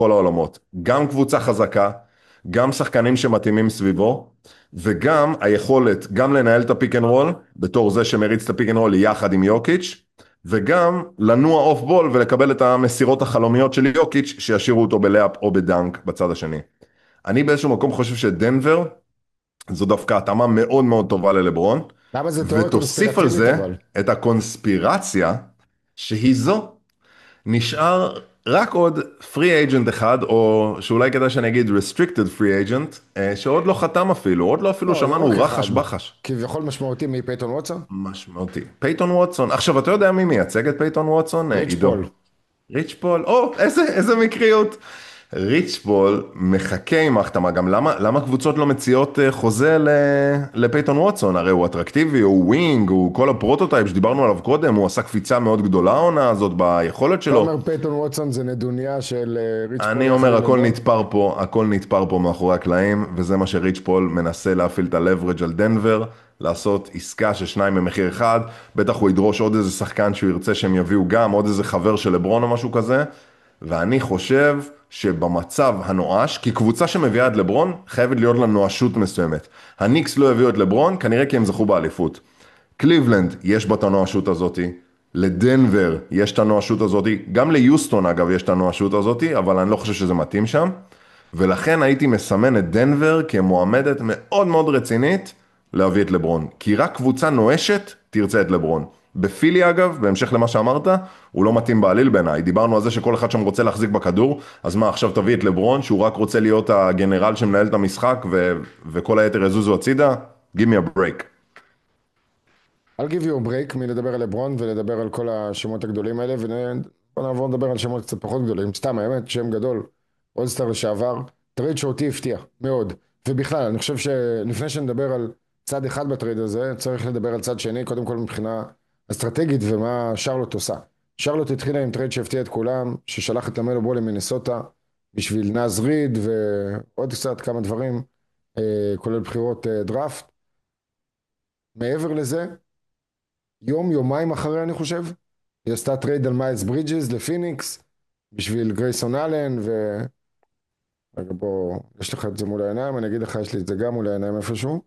כל העולמות. גם קבוצה חזקה, גם שחקנים שמתאימים סביבו, וגם היכולת גם לנהל את הפיק אנד רול, בתור זה שמריץ את הפיק אנד רול יחד עם יוקיץ', וגם לנוע אוף בול ולקבל את המסירות החלומיות של יוקיץ' שישאירו אותו בלאפ או בדנק בצד השני. אני באיזשהו מקום חושב שדנבר זו דווקא התאמה מאוד מאוד טובה ללברון, למה זה תיאוריה ותוסיף על קונספירטיבית זה אבל? את הקונספירציה שהיא זו. נשאר רק עוד פרי אייג'נט אחד, או שאולי כדאי שאני אגיד restricted free agent, שעוד לא חתם אפילו, עוד לא אפילו לא, לא רק שמענו אחד. רחש בחש. כביכול משמעותי מפייתון ווטסון? משמעותי. פייתון ווטסון. עכשיו, אתה יודע מי מייצג את פייתון ווטסון? ריץ' עידו. פול. ריץ' פול, או, איזה מקריות. ריץ' פול מחכה עם ההחתמה, גם למה קבוצות לא מציעות חוזה לפייתון ווטסון? הרי הוא אטרקטיבי, הוא ווינג, הוא כל הפרוטוטייפ שדיברנו עליו קודם, הוא עשה קפיצה מאוד גדולה העונה הזאת ביכולת אתה שלו. אומר פייתון ווטסון זה נדוניה של ריץ' פול אני יחד אומר, עם לברון? הכל נתפר פה מאחורי הקלעים, וזה מה שריץ' פול מנסה להפעיל את הלברג' על דנבר, לעשות עסקה של שניים במחיר אחד, בטח הוא ידרוש עוד איזה שחקן שהוא ירצה שהם יביאו גם, עוד איזה חבר של לברון או משהו כזה, ואני חושב שבמצב הנואש, כי קבוצה שמביאה את לברון, חייבת להיות לה נואשות מסוימת. הניקס לא הביאו את לברון, כנראה כי הם זכו באליפות. קליבלנד, יש בה את הנואשות הזאתי, לדנבר יש את הנואשות הזאתי, גם ליוסטון אגב יש את הנואשות הזאתי, אבל אני לא חושב שזה מתאים שם, ולכן הייתי מסמן את דנבר כמועמדת מאוד מאוד רצינית להביא את לברון, כי רק קבוצה נואשת תרצה את לברון. בפילי אגב, בהמשך למה שאמרת, הוא לא מתאים בעליל בעיניי, דיברנו על זה שכל אחד שם רוצה להחזיק בכדור, אז מה עכשיו תביא את לברון שהוא רק רוצה להיות הגנרל שמנהל את המשחק וכל היתר יזוזו הצידה? Give me a break. I'll give you a break מלדבר על לברון ולדבר על כל השמות הגדולים האלה, ובוא נעבור לדבר על שמות קצת פחות גדולים. סתם, האמת, שם גדול, אולסטאר לשעבר, טרייד שאותי הפתיע, מאוד. ובכלל, אני חושב שלפני שנדבר על צד אחד בטרייד הזה, צריך לדבר על צד שני, קודם כל מבחינה אסטרטגית ומה שרלוט עושה. שרלוט התחילה עם טרייד שהפתיע את כולם, ששלח את למלו בול למינסוטה, בשביל נאז ריד ועוד קצת כמה דברים, כולל בחירות דראפט. מעבר לזה, יומיים אחרי אני חושב, היא עשתה טרייד על מיילס ברידג'ס לפיניקס, בשביל גרייסון אלן, רגע בוא, יש לך את זה מול העיניים, אני אגיד לך, יש לי את זה גם מול העיניים איפשהו.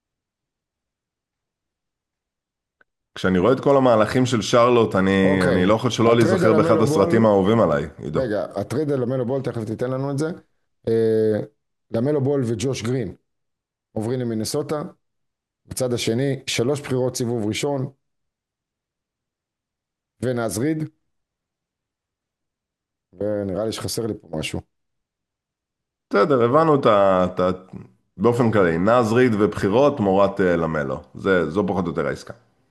כשאני רואה את כל המהלכים של שרלוט, אני אוקיי, לא יכול שלא הטרייד על להיזכר באחד למלו הסרטים בול, האהובים עליי, עידו. רגע, הטרייד על למלו בול, תכף תיתן לנו את זה. אה, למלו בול וג'וש גרין עוברים למינסוטה, בצד השני, 3 בחירות סיבוב ראשון, ונאז ריד, ונראה לי שחסר לי פה משהו. בסדר, הבנו באופן כללי, נאז ריד ובחירות תמורת למלו. זו פחות או יותר העסקה.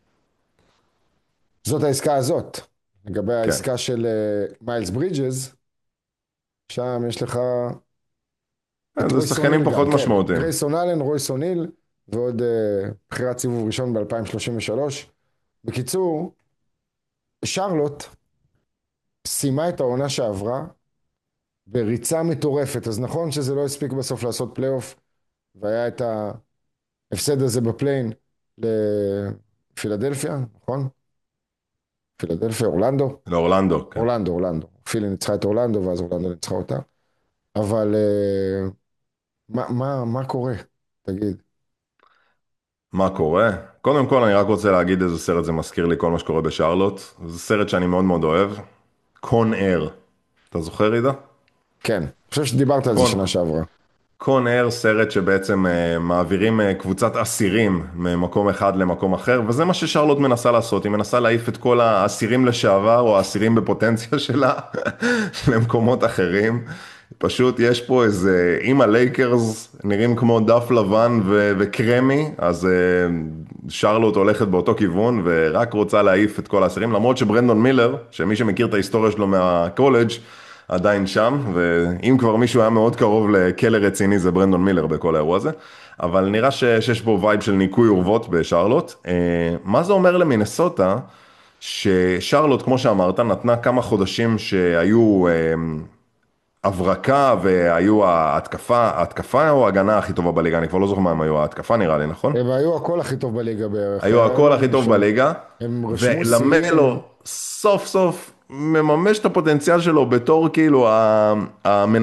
זאת העסקה הזאת. לגבי כן. העסקה של מיילס ברידג'ס, שם יש לך את זה רויס שחקנים אוניל גם, פחות כן. משמעותיים. גרייסון אלן, רויס אוניל, ועוד בחירת סיבוב ראשון ב-2033. בקיצור, שרלוט סיימה את העונה שעברה בריצה מטורפת. אז נכון שזה לא הספיק בסוף לעשות פלייאוף, והיה את ההפסד הזה בפליין לפילדלפיה, נכון? פילדלפיה, אורלנדו? לאורלנדו, כן. אורלנדו. פילי ניצחה את אורלנדו, ואז אורלנדו ניצחה אותה. אבל מה קורה? תגיד. מה קורה? קודם כל, אני רק רוצה להגיד איזה סרט זה מזכיר לי כל מה שקורה בשרלוט. זה סרט שאני מאוד מאוד אוהב. קון אר. אתה זוכר, עידו? כן, אני חושב שדיברת על זה קון. שנה שעברה. קון אר, סרט שבעצם מעבירים קבוצת אסירים ממקום אחד למקום אחר, וזה מה ששרלוט מנסה לעשות, היא מנסה להעיף את כל האסירים לשעבר, או האסירים בפוטנציה שלה, למקומות אחרים. פשוט יש פה איזה, אם הלייקרס נראים כמו דף לבן וקרמי, אז שרלוט הולכת באותו כיוון, ורק רוצה להעיף את כל האסירים, למרות שברנדון מילר, שמי שמכיר את ההיסטוריה שלו מהקולג', עדיין שם, ואם כבר מישהו היה מאוד קרוב לכלא רציני זה ברנדון מילר בכל האירוע הזה, אבל נראה שיש פה וייב של ניקוי אורוות בשרלוט. מה זה אומר למינסוטה? ששרלוט, כמו שאמרת, נתנה כמה חודשים שהיו הברקה והיו ההתקפה או ההגנה הכי טובה בליגה, אני כבר לא זוכר מה הם היו, ההתקפה נראה לי, נכון? הם היו הכל הכי טוב בליגה בערך. היו הכל הכי טוב בליגה, הם רשמו שיאים. ולמלו סוף סוף מממש את הפוטנציאל שלו בתור כאילו המנצח